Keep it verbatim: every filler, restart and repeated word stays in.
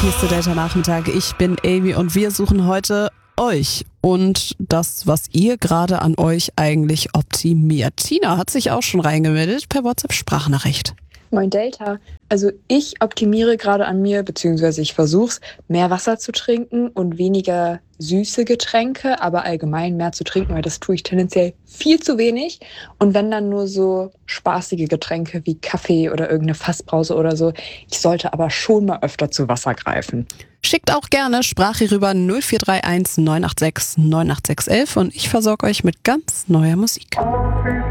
Hier ist der Delta-Nachmittag. Ich bin Amy und wir suchen heute euch und das, was ihr gerade an euch eigentlich optimiert. Tina hat sich auch schon reingemeldet per WhatsApp-Sprachnachricht. Moin Delta. Also ich optimiere gerade an mir, beziehungsweise ich versuche es, mehr Wasser zu trinken und weniger süße Getränke, aber allgemein mehr zu trinken, weil das tue ich tendenziell viel zu wenig. Und wenn dann nur so spaßige Getränke wie Kaffee oder irgendeine Fassbrause oder so. Ich sollte aber schon mal öfter zu Wasser greifen. Schickt auch gerne Sprache rüber null vier drei eins neun acht sechs neun acht sechs eins eins und ich versorge euch mit ganz neuer Musik.